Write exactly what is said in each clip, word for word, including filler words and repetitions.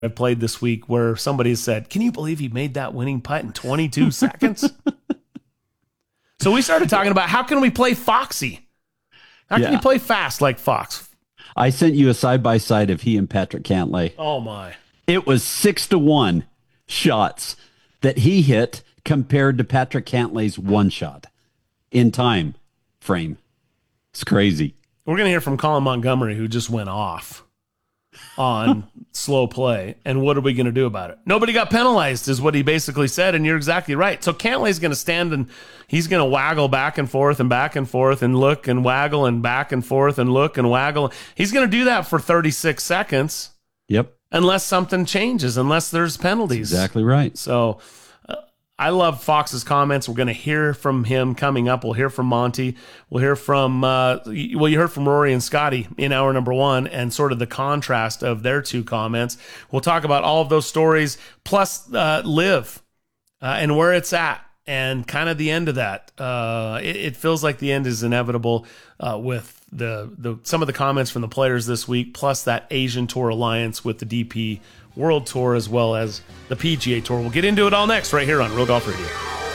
I've played this week where somebody said, can you believe he made that winning putt in twenty-two seconds? So we started talking about how can we play Foxy? How can Yeah. you play fast like Fox? I sent you a side-by-side of he and Patrick Cantlay. Oh, my. It was six to one shots that he hit compared to Patrick Cantlay's one shot in time frame. It's crazy. We're going to hear from Colin Montgomery, who just went off on slow play. And what are we going to do about it? Nobody got penalized is what he basically said. And you're exactly right. So Cantlay's going to stand and he's going to waggle back and forth and back and forth and look and waggle and back and forth and look and waggle. He's going to do that for thirty-six seconds. Yep. Unless something changes, unless there's penalties. That's exactly right. So uh, I love Fox's comments. We're going to hear from him coming up. We'll hear from Monty. We'll hear from, uh, well, you heard from Rory and Scotty in hour number one and sort of the contrast of their two comments. We'll talk about all of those stories, plus uh, Live uh, and where it's at and kind of the end of that. Uh, it, it feels like the end is inevitable uh, with the, the some of the comments from the players this week, plus that Asian Tour alliance with the D P World Tour as well as the P G A Tour. We'll get into it all next right here on Real Golf Radio.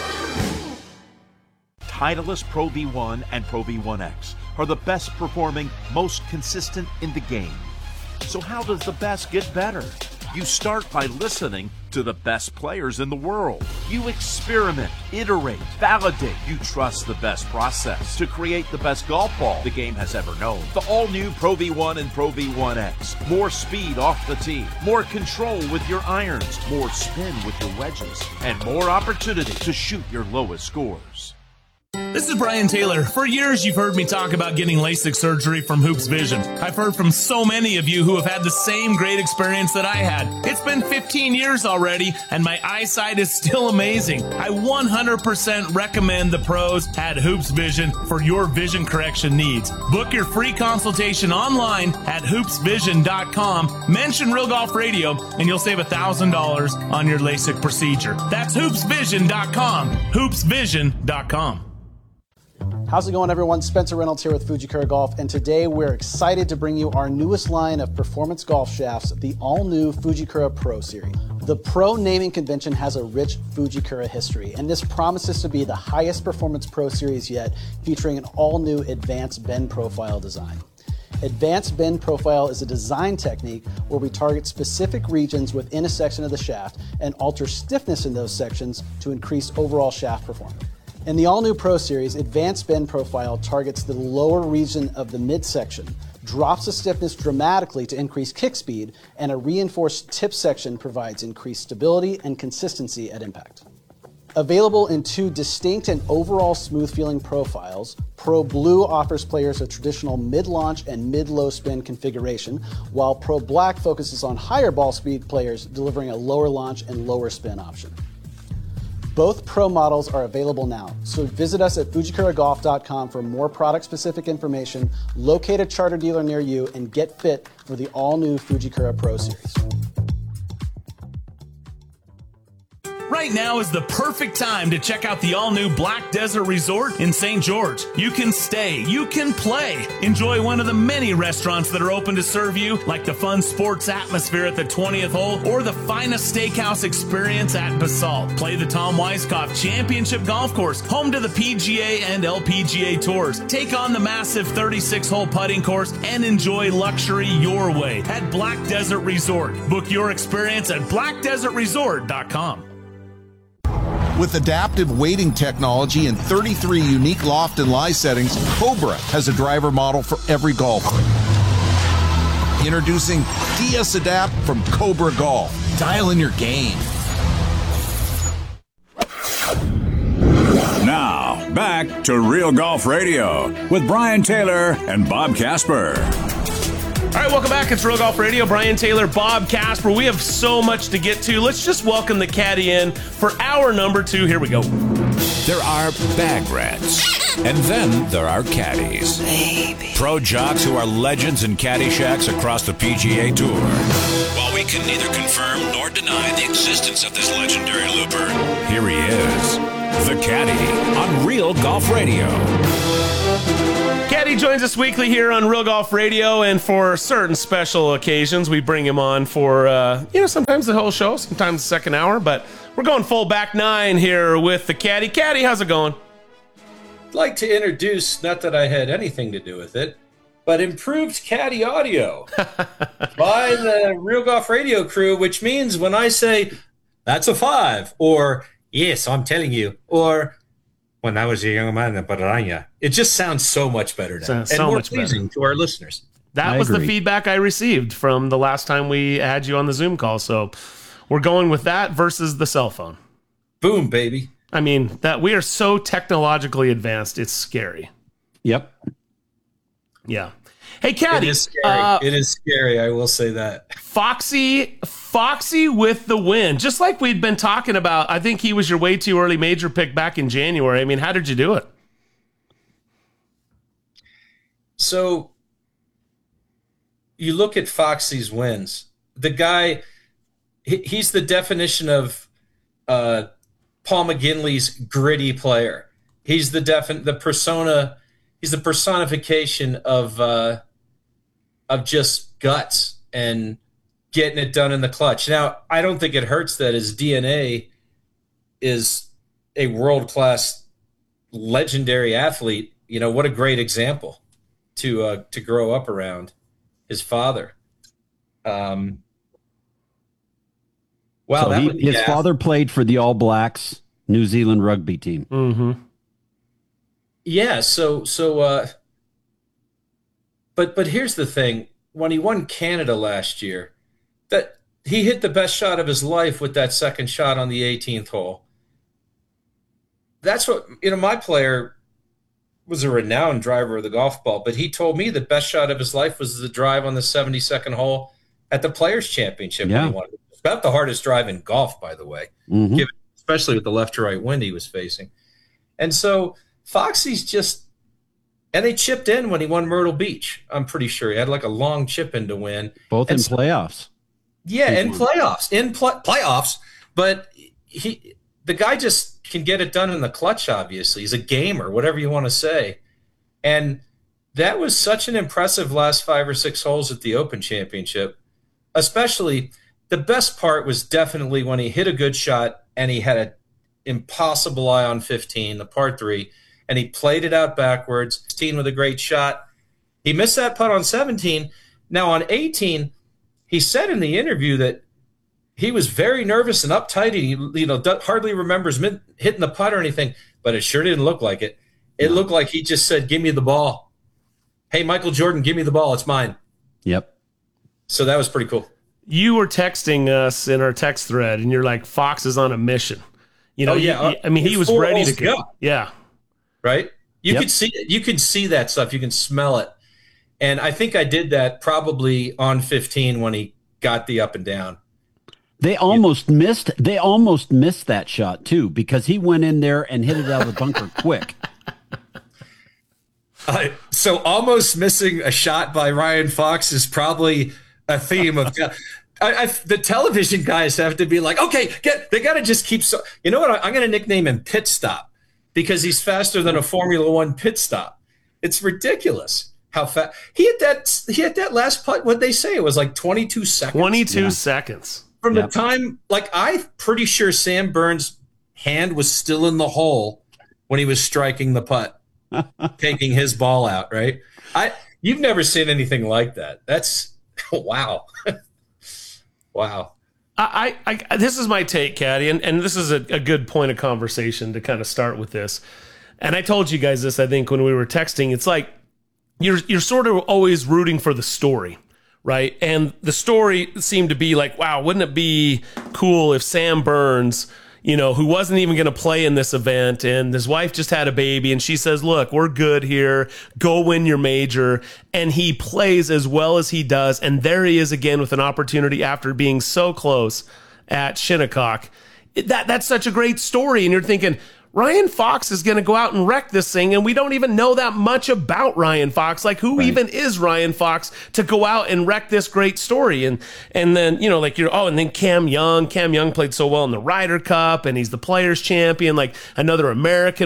Titleist Pro V one and Pro V one X are the best performing, most consistent in the game. So how does the best get better? You start by listening to the best players in the world. You experiment, iterate, validate. You trust the best process to create the best golf ball the game has ever known. The all-new Pro V one and Pro V one X. More speed off the tee, more control with your irons, more spin with your wedges, and more opportunity to shoot your lowest scores. This is Brian Taylor. For years, you've heard me talk about getting LASIK surgery from Hoops Vision. I've heard from so many of you who have had the same great experience that I had. It's been fifteen years already, and my eyesight is still amazing. I one hundred percent recommend the pros at Hoops Vision for your vision correction needs. Book your free consultation online at hoops vision dot com. Mention Real Golf Radio, and you'll save one thousand dollars on your LASIK procedure. That's hoops vision dot com. hoops vision dot com. How's it going, everyone? Spencer Reynolds here with Fujikura Golf, and today we're excited to bring you our newest line of performance golf shafts, the all-new Fujikura Pro Series. The Pro naming convention has a rich Fujikura history, and this promises to be the highest performance Pro Series yet, featuring an all-new advanced bend profile design. Advanced bend profile is a design technique where we target specific regions within a section of the shaft and alter stiffness in those sections to increase overall shaft performance. In the all-new Pro Series, Advanced Bend Profile targets the lower region of the midsection, drops the stiffness dramatically to increase kick speed, and a reinforced tip section provides increased stability and consistency at impact. Available in two distinct and overall smooth-feeling profiles, Pro Blue offers players a traditional mid-launch and mid-low spin configuration, while Pro Black focuses on higher ball speed players, delivering a lower launch and lower spin option. Both Pro models are available now, so visit us at fujikura golf dot com for more product-specific information, locate a charter dealer near you, and get fit for the all-new Fujikura Pro Series. Right now is the perfect time to check out the all-new Black Desert Resort in Saint George. You can stay, you can play. Enjoy one of the many restaurants that are open to serve you, like the fun sports atmosphere at the twentieth hole or the finest steakhouse experience at Basalt. Play the Tom Weiskopf Championship Golf Course, home to the P G A and L P G A Tours. Take on the massive thirty-six hole putting course and enjoy luxury your way at Black Desert Resort. Book your experience at black desert resort dot com. With adaptive weighting technology and thirty-three unique loft and lie settings, Cobra has a driver model for every golfer. Introducing D S Adapt from Cobra Golf. Dial in your game. Now, back to Real Golf Radio with Brian Taylor and Bob Casper. All right, welcome back. It's Real Golf Radio. Brian Taylor, Bob Casper. We have so much to get to. Let's just welcome the caddy in for hour number two. Here we go. There are bag rats, and then there are caddies. Baby. Pro jocks who are legends in caddy shacks across the P G A Tour. While we can neither confirm nor deny the existence of this legendary looper, here he is, the caddy on Real Golf Radio. Caddy Caddy joins us weekly here on Real Golf Radio, and for certain special occasions, we bring him on for, uh, you know, sometimes the whole show, sometimes the second hour, but we're going full back nine here with the Caddy. Caddy, how's it going? I'd like to introduce, not that I had anything to do with it, but improved Caddy audio by the Real Golf Radio crew, which means when I say, that's a five, or yes, I'm telling you, or when I was a young man in Paraña, it just sounds so much better now. Sounds so and more much pleasing better to our listeners. That I was agree. the feedback I received from the last time we had you on the Zoom call, so we're going with that versus the cell phone. Boom, baby. I mean, that we are so technologically advanced, it's scary. Yep. Yeah. Hey, Caddy. It is scary. Uh, it is scary, I will say that. Foxy, Foxy with the win. Just like we'd been talking about, I think he was your way too early major pick back in January. I mean, how did you do it? So you look at Foxy's wins. The guy, he, he's the definition of uh, Paul McGinley's gritty player. He's the defin- the persona. He's the personification of uh, of just guts and getting it done in the clutch. Now, I don't think it hurts that his D N A is a world-class, legendary athlete. You know, what a great example to uh, to grow up around his father. Um, wow, so that he, would be his gaff. father played for the All Blacks New Zealand rugby team. Mm-hmm. Yeah, so so uh but but here's the thing. When he won Canada last year, that he hit the best shot of his life with that second shot on the eighteenth hole. That's what, you know, my player was a renowned driver of the golf ball, but he told me the best shot of his life was the drive on the seventy-second hole at the Players Championship. Yeah. When he won. It's about the hardest drive in golf, by the way, Mhm. given, especially with the left to right wind he was facing. And so Foxy's just, and they chipped in when he won Myrtle Beach. I'm pretty sure he had like a long chip in to win. Both And in so- playoffs. Yeah, in Mhm. playoffs, in pl- playoffs. But he, the guy just can get it done in the clutch. Obviously, he's a gamer, whatever you want to say. And that was such an impressive last five or six holes at the Open Championship. Especially, the best part was definitely when he hit a good shot and he had an impossible eye on fifteen, the par three, and he played it out backwards. sixteen with a great shot. He missed that putt on seventeen. Now on eighteen, he said in the interview that he was very nervous and uptight. He, you know, hardly remembers mid- hitting the putt or anything, but it sure didn't look like it. It looked like he just said, "Give me the ball. Hey, Michael Jordan, give me the ball. It's mine." Yep. So that was pretty cool. You were texting us in our text thread, and you're like, Fox is on a mission. You know, Oh, yeah. you- I mean, he It's was four ready holes to to go. go. Yeah. Right? You Yep. could see you could see that stuff. You can smell it. And I think I did that probably on fifteen when he got the up and down. They almost missed. They almost missed that shot too because he went in there and hit it out of the bunker quick. Uh, so almost missing a shot by Ryan Fox is probably a theme of I, I, the television guys have to be like, okay, get they got to just keep. So, you know what? I'm going to nickname him Pit Stop because he's faster than a Formula One pit stop. It's ridiculous how fast he hit that. He hit that last putt. What they say it was like twenty-two seconds. twenty-two Yeah. seconds. From Yep. the time, like I'm pretty sure Sam Burns' hand was still in the hole when he was striking the putt, taking his ball out. Right? I you've never seen anything like that. That's wow, wow. I, I, I, this is my take, Caddy, and, and this is a, a good point of conversation to kind of start with this. And I told you guys this, I think, when we were texting. It's like you're you're sort of always rooting for the story, right? And the story seemed to be like, wow, wouldn't it be cool if Sam Burns, you know, who wasn't even going to play in this event, and his wife just had a baby, and she says, look, we're good here. Go win your major. And he plays as well as he does. And there he is again with an opportunity after being so close at Shinnecock. That, that's such a great story. And you're thinking, Ryan Fox is going to go out and wreck this thing, and we don't even know that much about Ryan Fox. Like, who Right. even is Ryan Fox to go out and wreck this great story? And and then, you know, like you're, oh, and then Cam Young. Cam Young played so well in the Ryder Cup, and he's the Players Champion, like another American